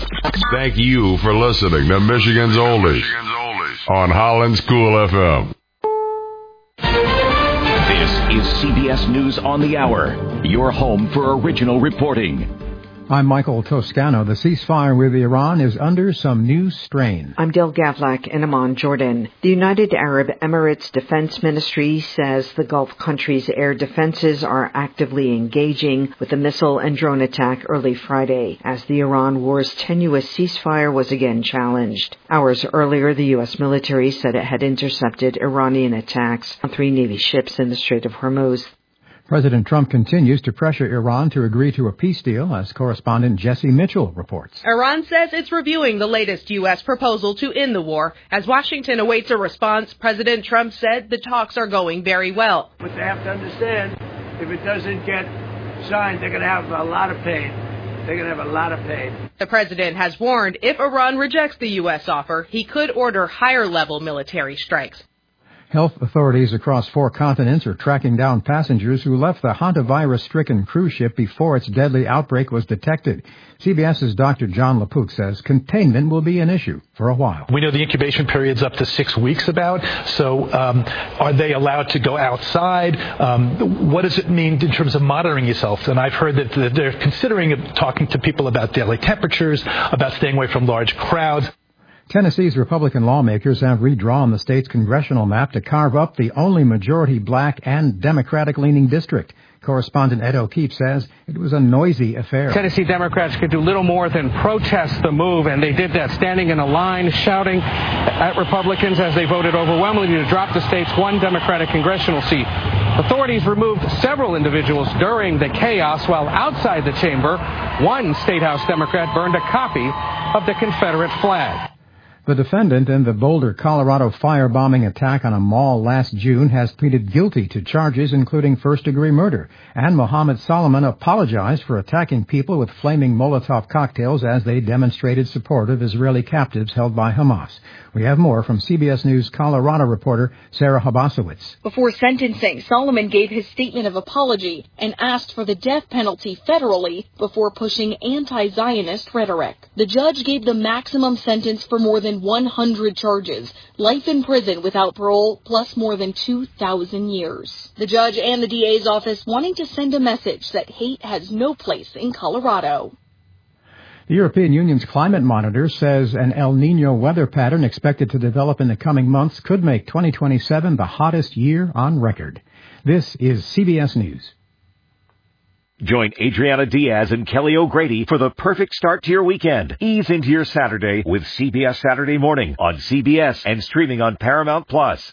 Thank you for listening to Michigan's Oldies on Holland School FM. This is CBS News on the Hour, your home for original reporting. I'm Michael Toscano. The ceasefire with Iran is under some new strain. I'm Dil Gavlak in Amman, Jordan. The United Arab Emirates Defense Ministry says the Gulf countries' air defenses are actively engaging with a missile and drone attack early Friday, as the Iran war's tenuous ceasefire was again challenged. Hours earlier, the U.S. military said it had intercepted Iranian attacks on 3 Navy ships in the Strait of Hormuz. President Trump continues to pressure Iran to agree to a peace deal, as correspondent Jesse Mitchell reports. Iran says it's reviewing the latest U.S. proposal to end the war. As Washington awaits a response, President Trump said the talks are going very well. But they have to understand, if it doesn't get signed, they're going to have a lot of pain. They're going to have a lot of pain. The president has warned if Iran rejects the U.S. offer, he could order higher-level military strikes. Health authorities across 4 continents are tracking down passengers who left the hantavirus-stricken cruise ship before its deadly outbreak was detected. CBS's Dr. John LaPook says containment will be an issue for a while. We know the incubation period's up to 6 weeks about, so are they allowed to go outside? What does it mean in terms of monitoring yourself? And I've heard that they're considering talking to people about daily temperatures, about staying away from large crowds. Tennessee's Republican lawmakers have redrawn the state's congressional map to carve up the only majority black and Democratic-leaning district. Correspondent Ed O'Keefe says it was a noisy affair. Tennessee Democrats could do little more than protest the move, and they did that standing in a line, shouting at Republicans as they voted overwhelmingly to drop the state's one Democratic congressional seat. Authorities removed several individuals during the chaos, while outside the chamber, one State House Democrat burned a copy of the Confederate flag. The defendant in the Boulder, Colorado firebombing attack on a mall last June has pleaded guilty to charges including first-degree murder. And Mohammed Solomon apologized for attacking people with flaming Molotov cocktails as they demonstrated support of Israeli captives held by Hamas. We have more from CBS News Colorado reporter Sarah Habasowitz. Before sentencing, Solomon gave his statement of apology and asked for the death penalty federally before pushing anti-Zionist rhetoric. The judge gave the maximum sentence for more than 100 charges, life in prison without parole, plus more than 2,000 years. The judge and the DA's office wanting to send a message that hate has no place in Colorado. The European Union's climate monitor says an El Niño weather pattern expected to develop in the coming months could make 2027 the hottest year on record. This is CBS News. Join Adriana Diaz and Kelly O'Grady for the perfect start to your weekend. Ease into your Saturday with CBS Saturday Morning on CBS and streaming on Paramount Plus.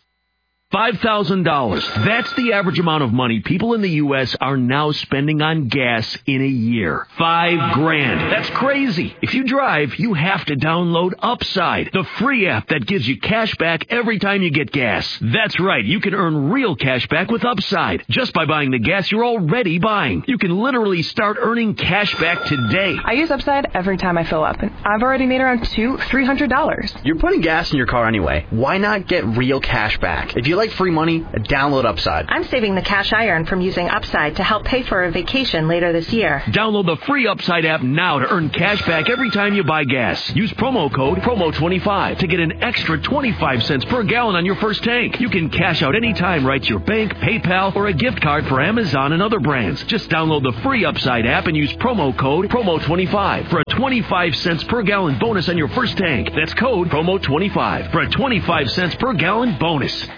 $5,000. That's the average amount of money people in the U.S. are now spending on gas in a year. $5,000. That's crazy. If you drive, you have to download Upside, the free app that gives you cash back every time you get gas. That's right. You can earn real cash back with Upside just by buying the gas you're already buying. You can literally start earning cash back today. I use Upside every time I fill up, and I've already made around $300. You're putting gas in your car anyway. Why not get real cash back? If you like free money, download Upside. I'm saving the cash I earn from using Upside to help pay for a vacation later this year. Download the free Upside app now to earn cash back every time you buy gas. Use promo code PROMO25 to get an extra 25 cents per gallon on your first tank. You can cash out anytime right to your bank, PayPal, or a gift card for Amazon and other brands. Just download the free Upside app and use promo code PROMO25 for a 25 cents per gallon bonus on your first tank. That's code PROMO25 for a 25 cents per gallon bonus.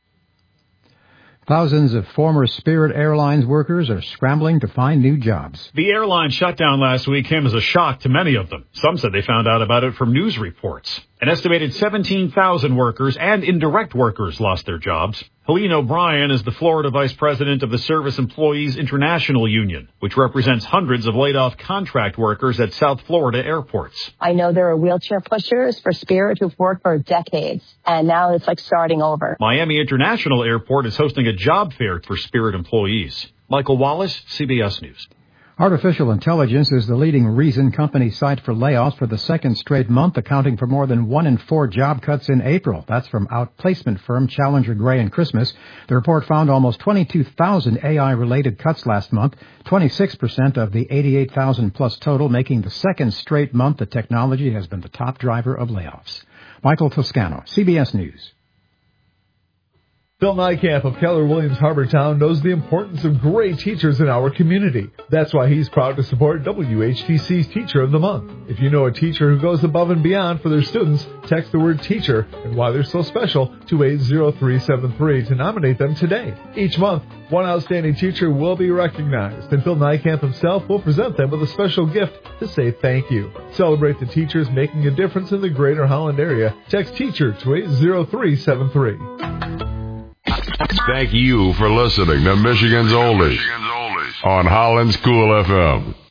Thousands of former Spirit Airlines workers are scrambling to find new jobs. The airline shutdown last week came as a shock to many of them. Some said they found out about it from news reports. An estimated 17,000 workers and indirect workers lost their jobs. Helene O'Brien is the Florida Vice President of the Service Employees International Union, which represents hundreds of laid-off contract workers at South Florida airports. I know there are wheelchair pushers for Spirit who've worked for decades, and now it's like starting over. Miami International Airport is hosting a job fair for Spirit employees. Michael Wallace, CBS News. Artificial intelligence is the leading reason companies cite for layoffs for the second straight month, accounting for more than 1 in 4 job cuts in April. That's from outplacement firm Challenger Gray and Christmas. The report found almost 22,000 AI-related cuts last month, 26% of the 88,000 plus total, making the second straight month that technology has been the top driver of layoffs. Michael Toscano, CBS News. Phil Niekamp of Keller Williams Harbortown knows the importance of great teachers in our community. That's why he's proud to support WHTC's Teacher of the Month. If you know a teacher who goes above and beyond for their students, text the word teacher and why they're so special to 80373 to nominate them today. Each month, one outstanding teacher will be recognized, and Phil Niekamp himself will present them with a special gift to say thank you. Celebrate the teachers making a difference in the greater Holland area. Text teacher to 80373. Thank you for listening to Michigan's Oldies on Holland School FM.